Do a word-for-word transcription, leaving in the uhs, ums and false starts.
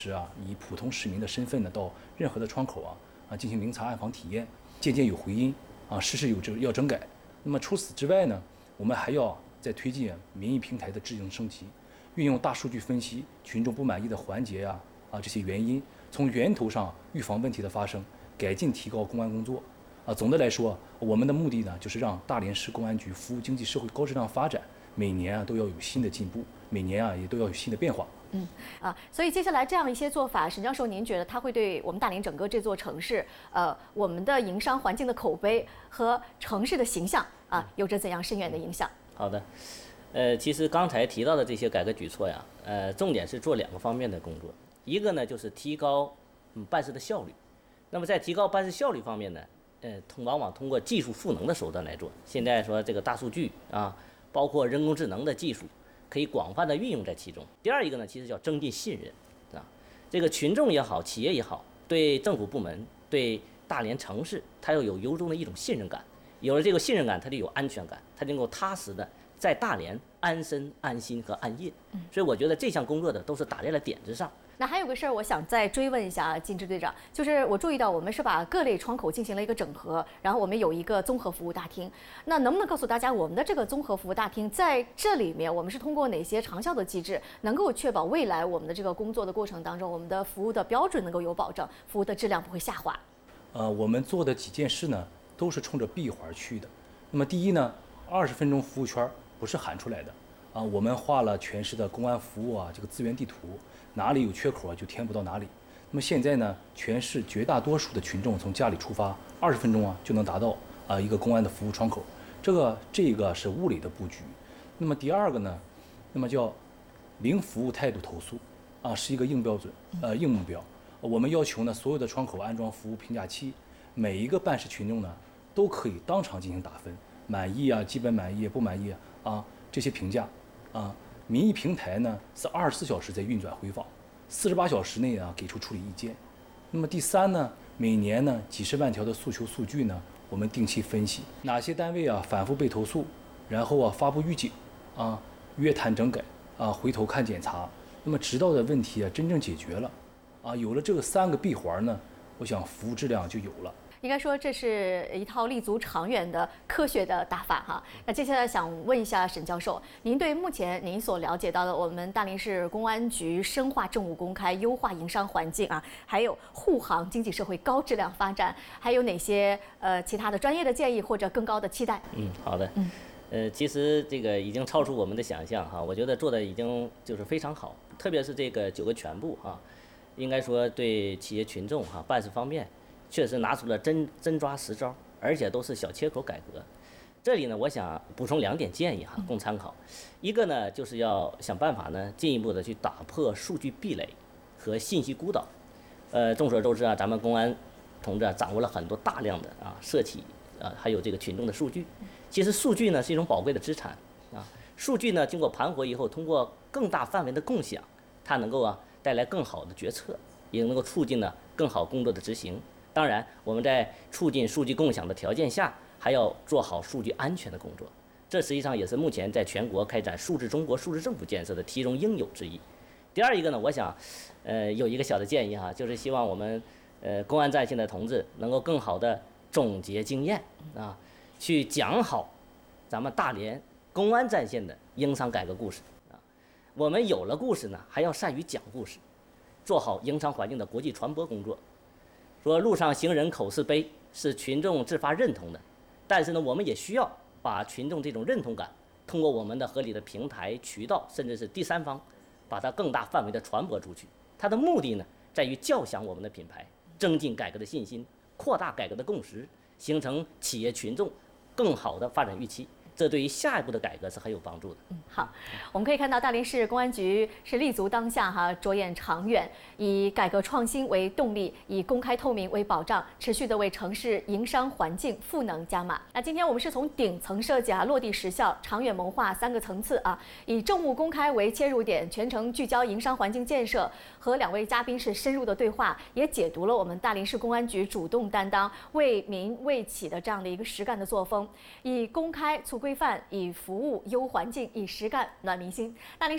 是啊，以普通市民的身份呢，到任何的窗口啊啊进行明察暗访体验，件件有回音啊，事事有这要整改。那么除此之外呢，我们还要再推进民意平台的智能升级，运用大数据分析群众不满意的环节呀啊这些原因，从源头上预防问题的发生，改进提高公安工作。啊，总的来说，我们的目的呢，就是让大连市公安局服务经济社会高质量发展，每年啊都要有新的进步，每年啊也都要有新的变化。 嗯啊，所以接下来这样一些做法，沈教授，您觉得它会对我们大连整个这座城市，呃，我们的营商环境的口碑和城市的形象啊，有着怎样深远的影响？ 好的，呃，其实刚才提到的这些改革举措呀，呃，重点是做两个方面的工作，一个呢就是提高嗯办事的效率，那么在提高办事效率方面呢，呃，通往往通过技术赋能的手段来做。现在说这个大数据啊，包括人工智能的技术，可以广泛的运用在其中。第二一个呢，其实叫增进信任，啊，这个群众也好，企业也好，对政府部门、对大连城市，它要有由衷的一种信任感。有了这个信任感，它就有安全感，它能够踏实的在大连安身、安心和安业。所以我觉得这项工作的都是打在了点子上。 那还有个事儿，我想再追问一下金支队长，就是我注意到我们是把各类窗口进行了一个整合，然后我们有一个综合服务大厅。那能不能告诉大家，我们的这个综合服务大厅在这里面，我们是通过哪些长效的机制，能够确保未来我们的这个工作的过程当中，我们的服务的标准能够有保证，服务的质量不会下滑？ 呃，我们做的几件事呢，都是冲着闭环去的。那么第一呢，二十分钟服务圈不是喊出来的啊，我们画了全市的公安服务啊这个资源地图，哪里有缺口啊就填补到哪里。那么现在呢，全市绝大多数的群众从家里出发，二十分钟啊就能达到啊一个公安的服务窗口。这个这个是物理的布局。那么第二个呢，那么叫零服务态度投诉啊，是一个硬标准，呃硬目标。我们要求呢，所有的窗口安装服务评价器，每一个办事群众呢都可以当场进行打分，满意啊、基本满意、不满意啊这些评价啊。民意平台呢是二十四小时在运转回访，四十八小时内啊给出处理意见。那么第三呢，每年呢几十万条的诉求数据呢，我们定期分析哪些单位啊反复被投诉，然后啊发布预警啊，约谈整改啊，回头看检查。那么直到的问题啊真正解决了啊，有了这个三个闭环呢，我想服务质量就有了。 应该说这是一套立足长远的科学的打法哈。那接下来想问一下沈教授，您对目前您所了解到的我们大连市公安局深化政务公开、优化营商环境啊，还有护航经济社会高质量发展，还有哪些呃其他的专业的建议或者更高的期待？ 嗯，好的。嗯。呃，其实这个已经超出我们的想象哈，我觉得做的已经就是非常好，特别是这个九个全部哈，应该说对企业群众哈办事方面，确实拿出了真真抓实招，而且都是小切口改革。这里呢，我想补充两点建议哈，供参考。一个呢，就是要想办法呢，进一步的去打破数据壁垒和信息孤岛。呃，众所周知啊，咱们公安同志啊，掌握了很多大量的啊社企啊，还有这个群众的数据。其实数据呢是一种宝贵的资产啊，数据呢经过盘活以后，通过更大范围的共享，它能够啊带来更好的决策，也能够促进呢更好工作的执行。当然，我们在促进数据共享的条件下，还要做好数据安全的工作。这实际上也是目前在全国开展数字中国、数字政府建设的其中应有之义。第二一个呢，我想，呃，有一个小的建议哈，就是希望我们呃公安在线的同志能够更好的总结经验啊，去讲好咱们大连公安在线的营商改革故事啊。我们有了故事呢，还要善于讲故事，做好营商环境的国际传播工作。说路上行人口是碑，是群众自发认同的，但是呢，我们也需要把群众这种认同感，通过我们的合理的平台、渠道，甚至是第三方，把它更大范围的传播出去。它的目的呢，在于叫响我们的品牌，增进改革的信心，扩大改革的共识，形成企业群众更好的发展预期。这对于下一步的改革是很有帮助的。 嗯，好，我们可以看到大连市公安局是立足当下哈，着眼长远，以改革创新为动力，以公开透明为保障，持续的为城市营商环境赋能加码。那今天我们是从顶层设计啊、落地实效、长远谋划三个层次啊，以政务公开为切入点，全程聚焦营商环境建设，和两位嘉宾是深入的对话，也解读了我们大连市公安局主动担当、为民为企的这样的一个实干的作风，以公开促规范，以服务优环境，以实干暖民心。大连